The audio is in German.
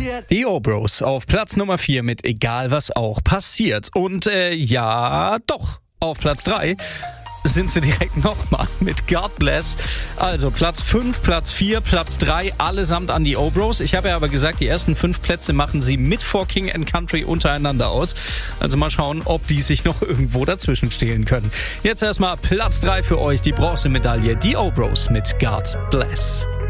Die O-Bros auf Platz Nummer 4 mit Egal was auch passiert. Und auf Platz 3 sind sie direkt nochmal mit God Bless. Also Platz 5, Platz 4, Platz 3, allesamt an die O-Bros. Ich habe ja aber gesagt, die ersten 5 Plätze machen sie mit For King and Country untereinander aus. Also mal schauen, ob die sich noch irgendwo dazwischen stehlen können. Jetzt erstmal Platz 3 für euch, die Bronzemedaille, die O-Bros mit God Bless.